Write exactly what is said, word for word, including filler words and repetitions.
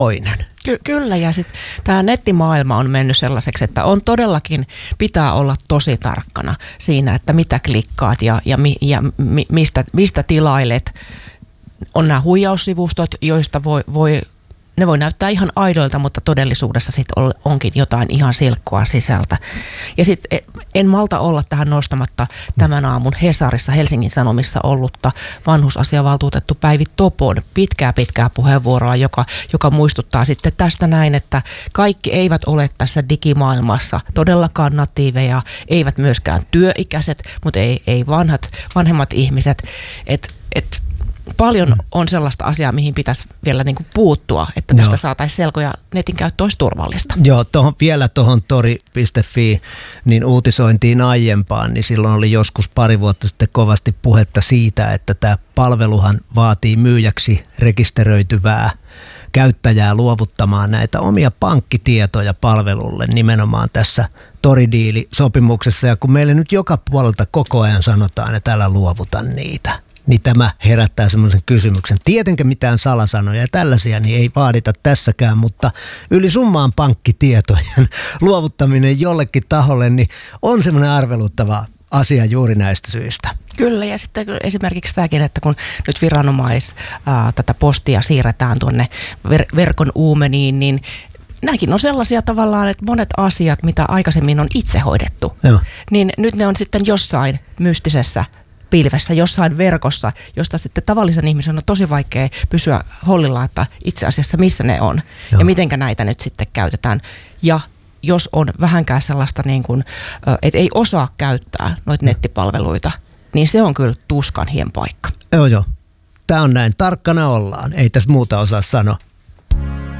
oinen. Ky- kyllä, ja sitten tämä nettimaailma on mennyt sellaiseksi, että on todellakin, pitää olla tosi tarkkana siinä, että mitä klikkaat ja, ja, mi, ja mi, mistä, mistä tilailet. On nämä huijaussivustot, joista voi, voi, ne voi näyttää ihan aidoilta, mutta todellisuudessa sitten onkin jotain ihan silkkoa sisältä. Ja sitten en malta olla tähän nostamatta tämän aamun Hesarissa Helsingin Sanomissa ollutta vanhusasiavaltuutettu Päivi Topon pitkää pitkää puheenvuoroa, joka, joka muistuttaa sitten tästä näin, että kaikki eivät ole tässä digimaailmassa todellakaan natiiveja, eivät myöskään työikäiset, mutta ei, ei vanhat, vanhemmat ihmiset, että et, paljon on sellaista asiaa, mihin pitäisi vielä niin kuin puuttua, että tästä Joo. saataisiin selkoja, netin käyttö olisi turvallista. Joo, tohon, vielä tuohon tori piste fi niin uutisointiin aiempaan, niin silloin oli joskus pari vuotta sitten kovasti puhetta siitä, että tämä palveluhan vaatii myyjäksi rekisteröityvää käyttäjää luovuttamaan näitä omia pankkitietoja palvelulle nimenomaan tässä toridiilisopimuksessa. Ja kun meille nyt joka puolelta koko ajan sanotaan, että älä luovuta niitä, niin tämä herättää semmoisen kysymyksen. Tietenkään mitään salasanoja ja tällaisia niin ei vaadita tässäkään, mutta yli summaan pankkitietojen luovuttaminen jollekin taholle niin on semmoinen arveluttava asia juuri näistä syistä. Kyllä, ja sitten esimerkiksi tämäkin, että kun nyt viranomais ää, tätä postia siirretään tuonne ver- verkon uumeniin, niin nämäkin on sellaisia tavallaan, että monet asiat, mitä aikaisemmin on itse hoidettu, Joo. niin nyt ne on sitten jossain mystisessä pilvessä, jossain verkossa, josta sitten tavallisen ihmisen on tosi vaikea pysyä hollilla, että itse asiassa missä ne on Joo. ja mitenkä näitä nyt sitten käytetään. Ja jos on vähänkään sellaista, niin kuin, että ei osaa käyttää noita nettipalveluita, niin se on kyllä tuskan hien paikka. Joo, joo. Tämä on näin. Tarkkana ollaan. Ei tässä muuta osaa sanoa.